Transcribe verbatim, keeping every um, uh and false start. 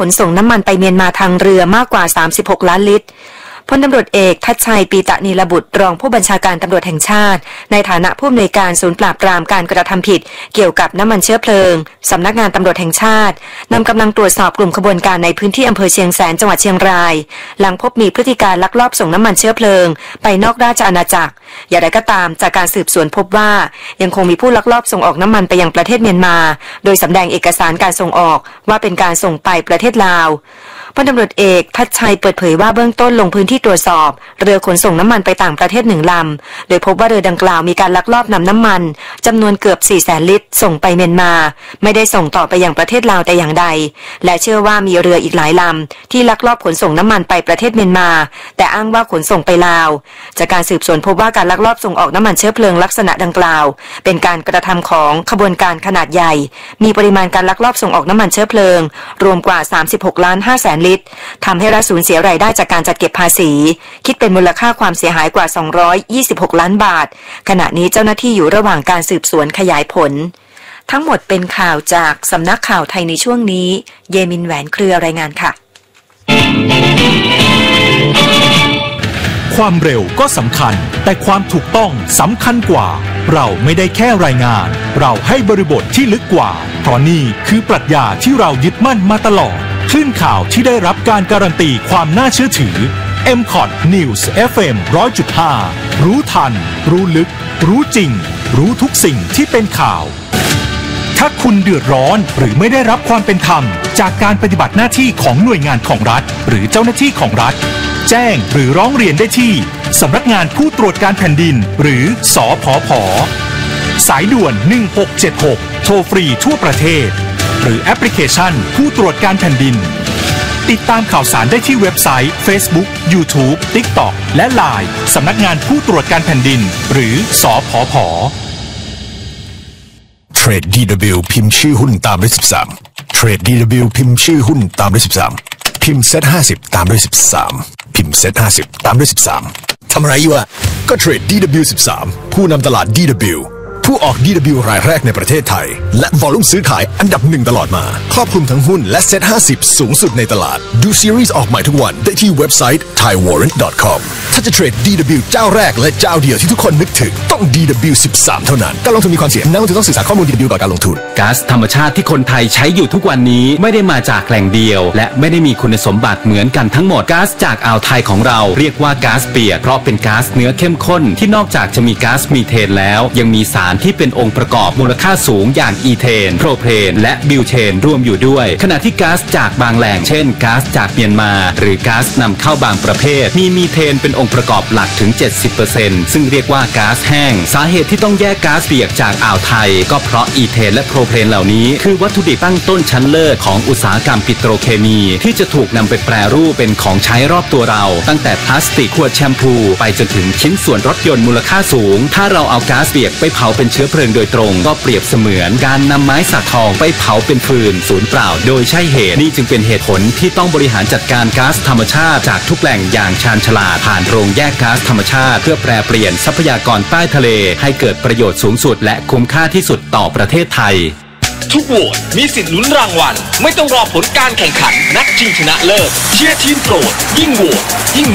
ขนส่งน้ำมันไปเมียนมาทางเรือมากกว่าสามสิบหกล้านลิตรพลตำรวจเอกทัชชัยปีตะนีรบุตรรองผู้บัญชาการตำรวจแห่งชาติในฐานะผู้อำนวยการศูนย์ปราบปรามการกระทำผิดเกี่ยวกับน้ำมันเชื้อเพลิงสำนักงานตำรวจแห่งชาตินำกำลังตรวจสอบกลุ่มขบวนการในพื้นที่อำเภอเชียงแสนจังหวัดเชียงรายหลังพบมีพฤติการลักลอบส่งน้ำมันเชื้อเพลิงไปนอกราชอาณาจักรอย่างไรก็ตามจากการสืบสวนพบว่ายังคงมีผู้ลักลอบส่งออกน้ำมันไปยังประเทศเมียนมาโดยสำแดงเอกสารการส่งออกว่าเป็นการส่งไปประเทศลาวพลตำรวจเอกทัชชัยเปิดเผยว่าเบื้องต้นลงพื้นที่ตรวจสอบเรือขนส่งน้ำมันไปต่างประเทศหนึ่งลำโดยพบว่าเรือดังกล่าวมีการลักลอบนำน้ำมันจำนวนเกือบสี่แสนลิตรส่งไปเมียนมาไม่ได้ส่งต่อไปยังประเทศลาวแต่อย่างใดและเชื่อว่ามีเรืออีกหลายลำที่ลักลอบขนส่งน้ำมันไปประเทศเมียนมาแต่อ้างว่าขนส่งไปลาวจากการสืบสวนพบว่าการลักลอบส่งออกน้ำมันเชื้อเพลิงลักษณะดังกล่าวเป็นการกระทำของขบวนการขนาดใหญ่มีปริมาณการลักลอบส่งออกน้ำมันเชื้อเพลิงรวมกว่าสามสิบหกล้านห้าแสนลิตรทำให้รัฐสูญเสียรายได้จากการจัดเก็บภาษีคิดเป็นมูลค่าความเสียหายกว่าสองร้อยยี่สิบหกล้านบาทขณะนี้เจ้าหน้าที่อยู่ระหว่างการสืบสวนขยายผลทั้งหมดเป็นข่าวจากสำนักข่าวไทยในช่วงนี้เยมินแหวนเครือรายงานค่ะความเร็วก็สำคัญแต่ความถูกต้องสำคัญกว่าเราไม่ได้แค่รายงานเราให้บริบทที่ลึกกว่าเพราะนี่คือปรัชญาที่เรายึดมั่นมาตลอดคลื่นข่าวที่ได้รับการการันตีความน่าเชื่อถือ เอ็ม คอท News เอฟ เอ็ม หนึ่งร้อยจุดห้า รู้ทันรู้ลึกรู้จริงรู้ทุกสิ่งที่เป็นข่าวถ้าคุณเดือดร้อนหรือไม่ได้รับความเป็นธรรมจากการปฏิบัติหน้าที่ของหน่วยงานของรัฐหรือเจ้าหน้าที่ของรัฐแจ้งหรือร้องเรียนได้ที่สำนักงานผู้ตรวจการแผ่นดินหรือสผผ.สายด่วนหนึ่งหกเจ็ดหกโทรฟรีทั่วประเทศหรือแอปพลิเคชันผู้ตรวจการแผ่นดินติดตามข่าวสารได้ที่เว็บไซต์ Facebook YouTube TikTok และ ไลน์ สำนักงานผู้ตรวจการแผ่นดินหรือสผผ. เทรด ดี ดับเบิลยู พิมพ์ชื่อหุ้นตามด้วยสิบสามเทรด ดี ดับเบิลยู พิมพ์ชื่อหุ้นตามด้วยสิบสามพิมพ์เซ็ตห้าสิบตามด้วยสิบสามพิมพ์เซ็ตห้าสิบตามด้วยสิบสามทำอะไรอยู่อะก็เทรด ดี ดับเบิลยู สิบสามผู้นำตลาด ดี ดับเบิลยู ผู้ออก ดี ดับเบิลยู รายแรกในประเทศไทยและวอลุ่มซื้อขายอันดับหนึ่งตลอดมาครอบคลุมทั้งหุ้นและเซ็ตห้าสิบสูงสุดในตลาดดูซีรีส์ออกใหม่ทุกวันได้ที่เว็บไซต์ ไทยวอร์เรนต์ ดอท คอม ถ้าจะเทรด ดี ดับเบิลยู เจ้าแรกและเจ้าเดียวที่ทุกคนนึกถึงต้อง ดี ดับเบิลยู สิบสาม เท่านั้นการลงทุนมีความเสี่ยงนักลงทุนต้องศึกษาข้อมูล ดี ดับเบิลยู ก่อนการลงทุนก๊าซธรรมชาติที่คนไทยใช้อยู่ทุกวันนี้ไม่ได้มาจากแหล่งเดียวและไม่ได้มีคุณสมบัติเหมือนกันทั้งหมดก๊าซจากอ่าวไทยของเราเรียกว่าก๊าซเปียกเพราะเป็นก๊าซเนื้อเข้มข้นที่นอกจากจะมีก๊าซมีเทนแล้วยังมีสารที่เป็นองค์ประกอบมูลค่าสูงอย่างอีเทนโพรเพนและบิวเทนรวมอยู่ด้วยขณะที่ก๊าซจากบางแหล่งเช่นก๊าซจากเมียนมาหรือก๊าซนำเข้าบางประเภทมีมีเทนเป็นองค์ประกอบหลักถึง เจ็ดสิบเปอร์เซ็นต์ ซึ่งเรียกว่าก๊าซแห้งสาเหตุที่ต้องแยกก๊าซเปียกจากอ่าวไทยก็เพราะอีเทนและโพรเพนเหล่านี้คือวัตถุดิบตั้งต้นชั้นเลิศของอุตสาหกรรมปิโตรเคมีที่จะถูกนำไปแปรรูปเป็นของใช้รอบตัวเราตั้งแต่พลาสติกขวดแชมพูไปจนถึงชิ้นส่วนรถยนต์มูลค่าสูงถ้าเราเอาก๊าซเปียกไปเผาเป็นเชื้อเพลิงโดยตรงก็เปรียบเสมือนการนำไม้สักทองไปเผาเป็นฟืนสูญเปล่าโดยใช่เหตุนี่จึงเป็นเหตุผลที่ต้องบริหารจัดการก๊าซธรรมชาติจากทุกแหล่งอย่างชาญฉลาดผ่านโรงแยกก๊าซธรรมชาติเพื่อแปรเปลี่ยนทรัพยากรใต้ทะเลให้เกิดประโยชน์สูงสุดและคุ้มค่าที่สุดต่อประเทศไทยทุกโหวตมีสิทธิ์ลุ้นรางวัลไม่ต้องรอผลการแข่งขันนัดชิงชนะเลิศเชียร์ทีมโปรดยิ่งโหวตยิ่ง